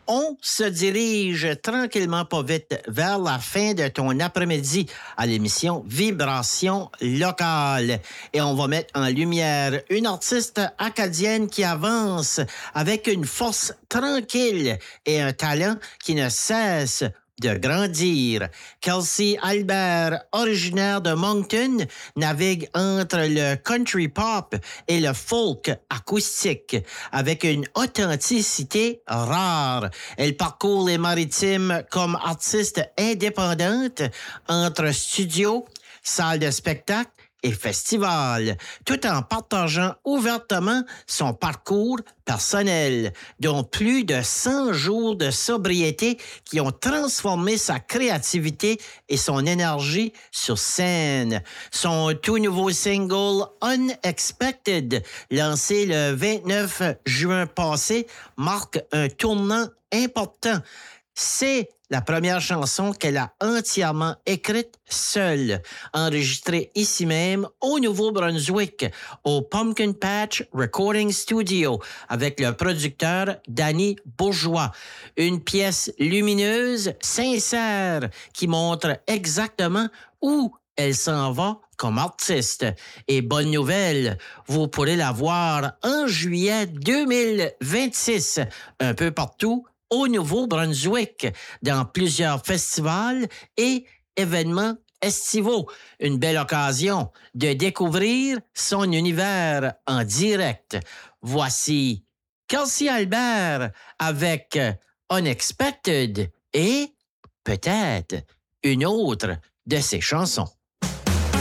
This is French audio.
On se dirige tranquillement pas vite vers la fin de ton après-midi à l'émission Vibration locale. Et on va mettre en lumière une artiste acadienne qui avance avec une force tranquille et un talent qui ne cesse de grandir. Kelsey Albert, originaire de Moncton, navigue entre le country pop et le folk acoustique avec une authenticité rare. Elle parcourt les maritimes comme artiste indépendante entre studio, salle de spectacle et festival, tout en partageant ouvertement son parcours personnel, dont plus de 100 jours de sobriété qui ont transformé sa créativité et son énergie sur scène. Son tout nouveau single Unexpected, lancé le 29 juin passé, marque un tournant important. C'est la première chanson qu'elle a entièrement écrite seule, enregistrée ici même au Nouveau-Brunswick, au Pumpkin Patch Recording Studio, avec le producteur Danny Bourgeois. Une pièce lumineuse, sincère, qui montre exactement où elle s'en va comme artiste. Et bonne nouvelle, vous pourrez la voir en juillet 2026, un peu partout au Nouveau-Brunswick, dans plusieurs festivals et événements estivaux. Une belle occasion de découvrir son univers en direct. Voici Kelsey Albert avec Unexpected et peut-être une autre de ses chansons.